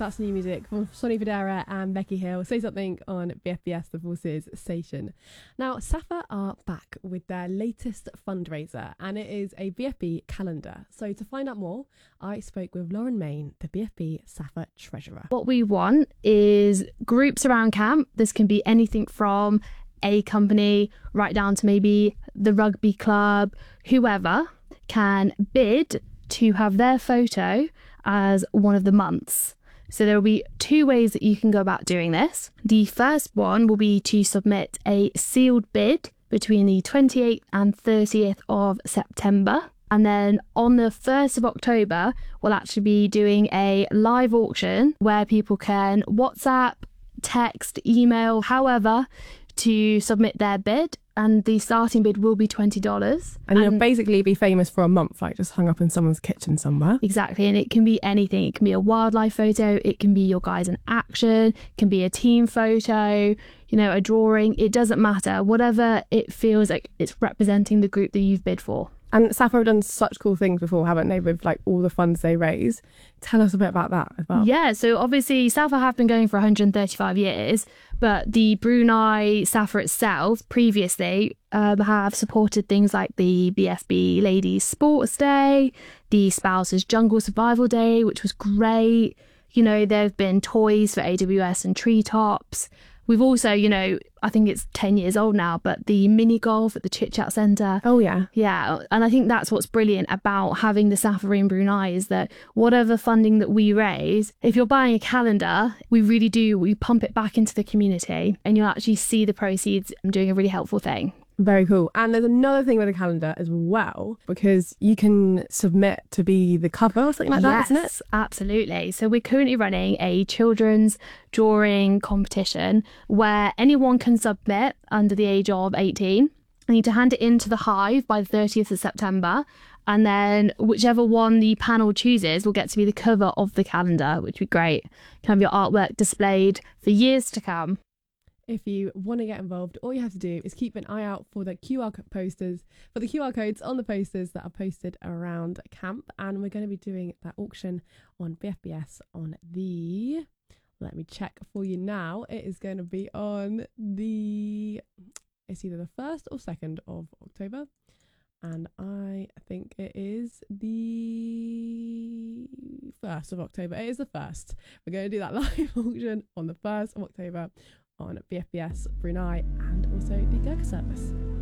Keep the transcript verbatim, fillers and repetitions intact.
That's new music from Sonny Fodera and Becky Hill. Say Something on B F B S, the Forces station. Now, Safa are back with their latest fundraiser, and it is a B F B calendar. So to find out more, I spoke with Lauren Main, the B F B Safa treasurer. What we want is groups around camp. This can be anything from a company right down to maybe the rugby club, whoever can bid to have their photo as one of the months. So there will be two ways that you can go about doing this. The first one will be to submit a sealed bid between the twenty-eighth and thirtieth of September. And then on the first of October, we'll actually be doing a live auction where people can WhatsApp, text, email, however, to submit their bid, and the starting bid will be twenty dollars. And you'll basically be famous for a month, like just hung up in someone's kitchen somewhere. Exactly, and it can be anything. It can be a wildlife photo, it can be your guys in action, it can be a team photo, you know, a drawing. It doesn't matter. Whatever it feels like it's representing the group that you've bid for. And Safa have done such cool things before, haven't they, with like all the funds they raise. Tell us a bit about that as well. Yeah, so obviously Safa have been going for one hundred thirty-five years, but the Brunei Safa itself previously um, have supported things like the B F B Ladies Sports Day, the Spouses Jungle Survival Day, which was great. You know, there have been toys for A W S and Treetops. We've also, you know, I think it's ten years old now, but the mini golf at the Chit Chat Centre. Oh, yeah. Yeah. And I think that's what's brilliant about having the Safa in Brunei is that whatever funding that we raise, if you're buying a calendar, we really do, we pump it back into the community and you'll actually see the proceeds doing a really helpful thing. Very cool. And there's another thing with the calendar as well, because you can submit to be the cover or something like that, Yes, isn't it? Absolutely. So we're currently running a children's drawing competition where anyone can submit under the age of eighteen. I need to hand it into the Hive by the thirtieth of September. And then whichever one the panel chooses will get to be the cover of the calendar, which would be great. You can have your artwork displayed for years to come. If you want to get involved, all you have to do is keep an eye out for the Q R posters, for the Q R codes on the posters that are posted around camp. And we're going to be doing that auction on B F B S on the, let me check for you now. It is going to be on the, it's either the first or second of October. And I think it is the first of October. It is the first. We're going to do that live auction on the first of October on B F B S Brunei and also the Gurkha service.